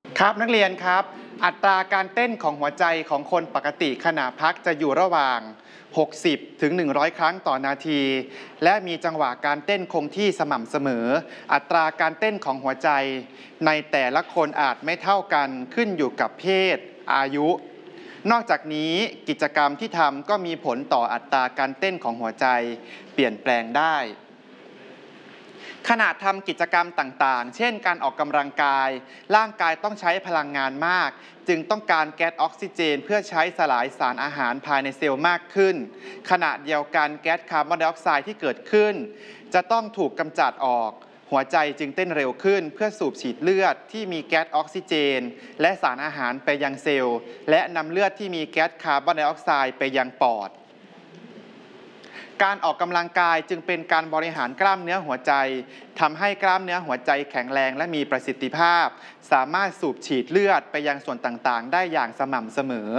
ครับนักเรียนครับอัตราการเต้นของหัวใจของคนปกติขณะพักจะอยู่ระหว่าง 60 ถึง 100 ครั้งต่อนาที และมีจังหวะการเต้นคงที่สม่ำเสมอ อัตราการเต้นของหัวใจในแต่ละคนอาจไม่เท่ากันขึ้นอยู่กับเพศ อายุ นอกจากนี้กิจกรรมที่ทำก็มีผลต่ออัตราการเต้นของหัวใจเปลี่ยนแปลงได้ ขณะทำกิจกรรมต่างๆ เช่นการออกกำลังกาย ร่างกายต้องใช้พลังงานมาก จึงต้องการแก๊สออกซิเจนเพื่อใช้สลายสารอาหารภายในเซลล์มากขึ้น ขณะเดียวกันแก๊สคาร์บอนไดออกไซด์ที่เกิดขึ้นจะต้องถูกกำจัดออก หัวใจจึงเต้นเร็วขึ้นเพื่อสูบฉีดเลือดที่มีแก๊สออกซิเจนและสารอาหารไปยังเซลล์และนำเลือดที่มีแก๊สคาร์บอนไดออกไซด์ไปยังปอดการออกกำลังกายจึงเป็นการบริหารกล้ามเนื้อหัวใจทำให้กล้ามเนื้อหัวใจแข็งแรงและมีประสิทธิภาพสามารถสูบฉีดเลือดไปยังส่วนต่างๆได้อย่างสม่ำเสมอ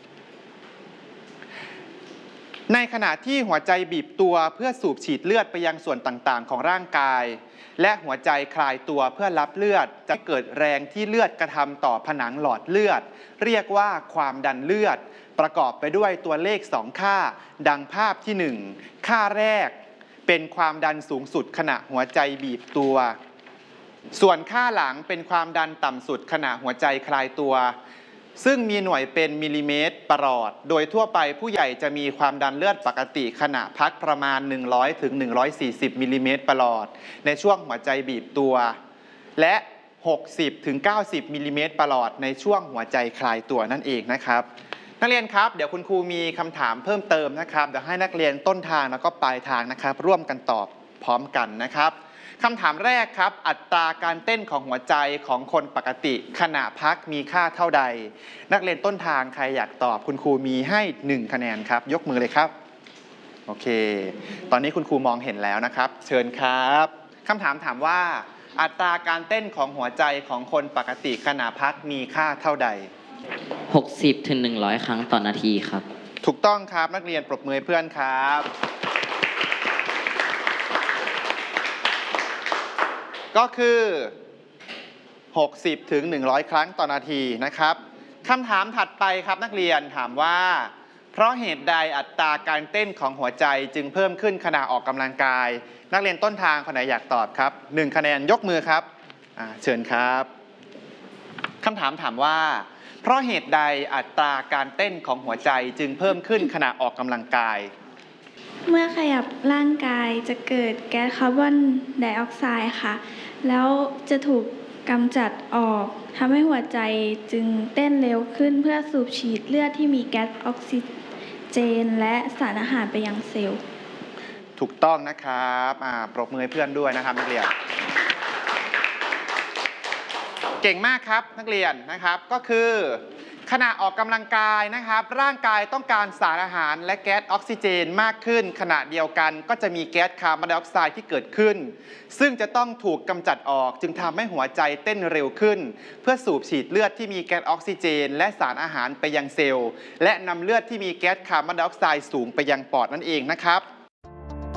ในขณะที่หัวใจบีบตัวเพื่อสูบฉีดเลือดไปยังส่วนต่างๆของร่างกายและหัวใจคลายตัวเพื่อรับเลือดจะเกิดแรงที่เลือดกระทำต่อผนังหลอดเลือดเรียกว่าความดันเลือดประกอบไปด้วยตัวเลข2ค่าดังภาพที่1ค่าแรกเป็นความดันสูงสุดขณะหัวใจบีบตัวส่วนค่าหลังเป็นความดันต่ำสุดขณะหัวใจคลายตัวซึ่งมีหน่วยเป็นมิลลิเมตรประหลอดโดยทั่วไปผู้ใหญ่จะมีความดันเลือดปกติขณะพักประมาณ100ถึง140มิลลิเมตรประหลอดในช่วงหัวใจบีบตัวและ60ถึง90มิลลิเมตรประหลอดในช่วงหัวใจคลายตัวนั่นเองนะครับนักเรียนครับเดี๋ยวคุณครูมีคำถามเพิ่มเติมนะครับเดี๋ยวให้นักเรียนต้นทางแล้วก็ปลายทางนะครับร่วมกันตอบพร้อมกันนะครับคำถามแรกครับอัตราการเต้นของหัวใจของคนปกติขณะพักมีค่าเท่าใดนักเรียนต้นทางใครอยากตอบคุณครูมีให้1คะแนนครับยกมือเลยครับโอเคตอนนี้คุณครูมองเห็นแล้วนะครับเชิญครับคำถามถามว่าอัตราการเต้นของหัวใจของคนปกติขณะพักมีค่าเท่าใด 60 ถึง 100 ครั้งต่อนาทีครับถูกต้องครับนักเรียนปรบมือเพื่อนครับก็คือ60 ถึง 100 ครั้งต่อนาทีนะครับคำถามถัดไปครับนักเรียนถามว่าเพราะเหตุใดอัตราการเต้นของหัวใจจึงเพิ่มขึ้นขณะออกกำลังกายนักเรียนต้นทางคนไหนอยากตอบครับ1คะแนนยกมือครับเชิญครับคำถามถามว่าเพราะเหตุใดอัตราการเต้นของหัวใจจึงเพิ่มขึ้นขณะออกกำลังกายเมื่อขยับร่างกายจะเกิดแก๊สคาร์บอนไดออกไซด์ค่ะแล้วจะถูกกำจัดออกทำให้หัวใจจึงเต้นเร็วขึ้นเพื่อสูบฉีดเลือดที่มีแก๊สออกซิเจนและสารอาหารไปยังเซลล์ถูกต้องนะครับปรบมือให้เพื่อนด้วยนะครับนักเรียนเก่งมากครับนักเรียนนะครับก็คือขณะออกกำลังกายนะครับร่างกายต้องการสารอาหารและแก๊สออกซิเจนมากขึ้นขณะเดียวกันก็จะมีแก๊สคาร์บอนไดออกไซด์ที่เกิดขึ้นซึ่งจะต้องถูกกำจัดออกจึงทำให้หัวใจเต้นเร็วขึ้นเพื่อสูบฉีดเลือดที่มีแก๊สออกซิเจนและสารอาหารไปยังเซลล์และนำเลือดที่มีแก๊สคาร์บอนไดออกไซด์สูงไปยังปอดนั่นเองนะครับ